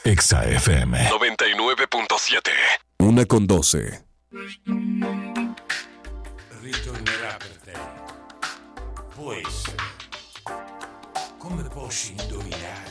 Exa FM 99.7. 1:12. Ritornerà per te. Può essere. Come posso indovinare?